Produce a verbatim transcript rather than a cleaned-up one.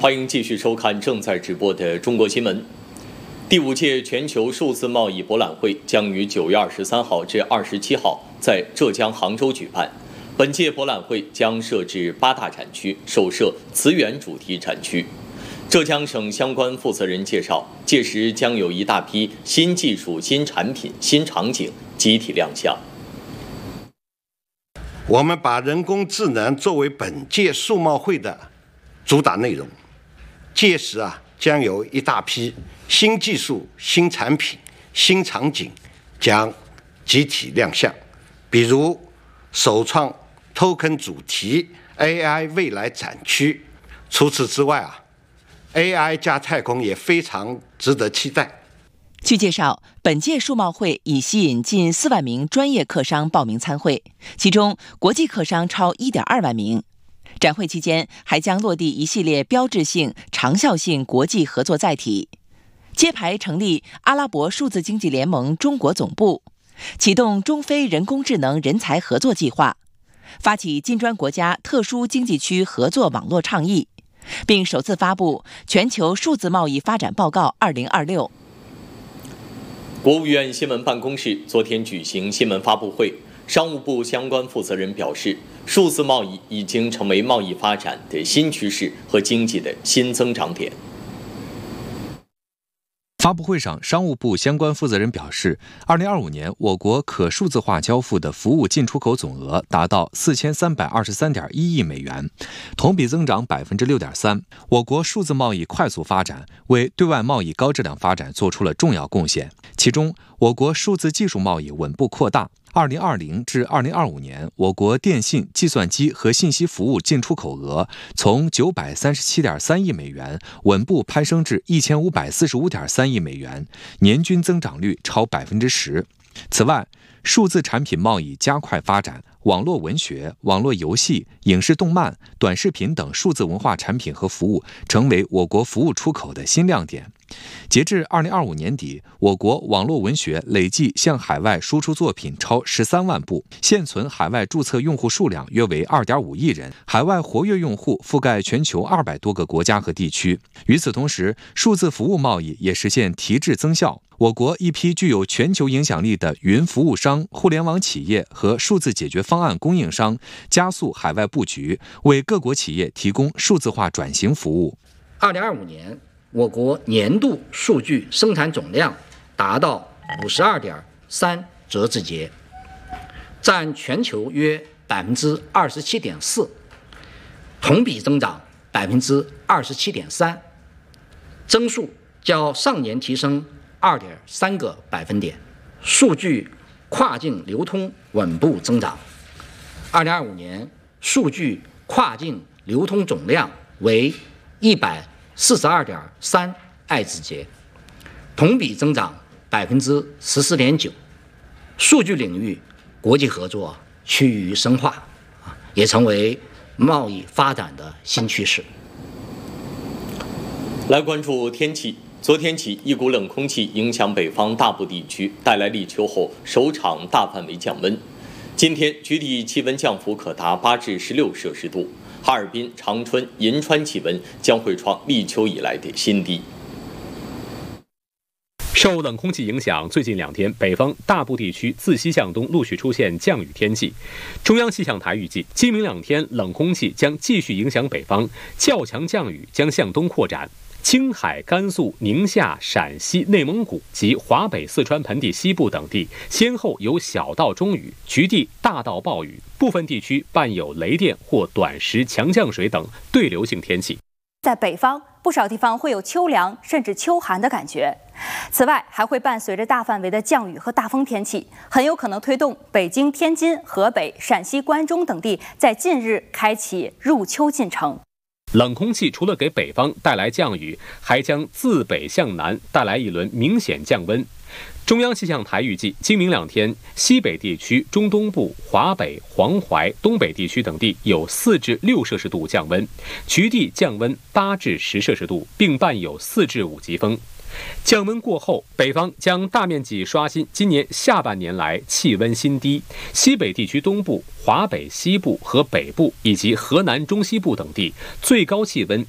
欢迎继续收看正在直播的中国新闻。第五届全球数字贸易博览会将于九月二十三号至二十七号在浙江杭州举办。本届博览会将设置八大展区，首设磁源主题展区。浙江省相关负责人介绍，届时将有一大批新技术、新产品、新场景集体亮相。 我们把人工智能作为本届数贸会的主打内容，届时啊将有一大批新技术、新产品、新场景将集体亮相，比如首创 token 主题 A I 未来展区。除此之外啊 ，A I 加太空也非常值得期待。 据介绍，本届数贸会已吸引近四万名专业客商报名参会，其中国际客商超 一点二万名。展会期间还将落地一系列标志性、长效性国际合作载体，揭牌成立阿拉伯数字经济联盟中国总部，启动中非人工智能人才合作计划，发起金砖国家特殊经济区合作网络倡议，并首次发布全球数字贸易发展报告二零二六。 国务院新闻办公室昨天举行新闻发布会，商务部相关负责人表示，数字贸易已经成为贸易发展的新趋势和经济的新增长点。 发布会上，商务部相关负责人表示，二零二五年我国可数字化交付的服务进出口总额达到四千三百二十三点一亿美元，同比增长百分之六点三。我国数字贸易快速发展，为对外贸易高质量发展做出了重要贡献。其中，我国数字技术贸易稳步扩大。二零二零至二零二五年，我国电信、计算机和信息服务进出口额从九百三十七点三亿美元稳步攀升至一千五百四十五点三亿美元，年均增长率超百分之十。此外，数字产品贸易加快发展，网络文学、网络游戏、影视动漫、短视频等数字文化产品和服务成为我国服务出口的新亮点。截至二零二五年底，我国网络文学累计向海外输出作品超十三万部，现存海外注册用户数量约为二点五亿人，海外活跃用户覆盖全球二百多个国家和地区。与此同时，数字服务贸易也实现提质增效。我国一批具有全球影响力的云服务商、互联网企业和数字解决方案供应商加速海外布局，为各国企业提供数字化转型服务。 二零二五年，我国年度数据生产总量达到五十二点三折字节，占全球约百分之二十七点四，同比增长百分之二十七点三，增速较上年提升二点三个百分点，数据跨境流通稳步增长。二零二五年，数据跨境流通总量为一百四十二点三爱字节，同比增长百分之十四点九。数据领域国际合作趋于深化，也成为贸易发展的新趋势。 来关注天气。昨天起，一股冷空气影响北方大部地区，带来立秋后首场大范围降温。今天局地气温降幅可达八至十六摄氏度，哈尔滨、长春、银川气温将会创立秋以来的新低。 受冷空气影响，最近两天北方大部地区自西向东陆续出现降雨天气。中央气象台预计，今明两天冷空气将继续影响北方，较强降雨将向东扩展。青海、甘肃、宁夏、陕西、内蒙古及华北、四川盆地西部等地先后有小到中雨，局地大到暴雨，部分地区伴有雷电或短时强降水等对流性天气。 在北方，不少地方会有秋凉甚至秋寒的感觉。此外，还会伴随着大范围的降雨和大风天气，很有可能推动北京、天津、河北、陕西、关中等地在近日开启入秋进程。 冷空气除了给北方带来降雨，还将自北向南带来一轮明显降温。中央气象台预计，今明两天，西北地区、中东部、华北、黄淮、东北地区等地有四至六摄氏度降温，局地降温八至十摄氏度，并伴有四至五级风。降温过后，北方将大面积刷新今年下半年来气温新低。西北地区东部、华北西部和北部以及河南中西部等地最高气温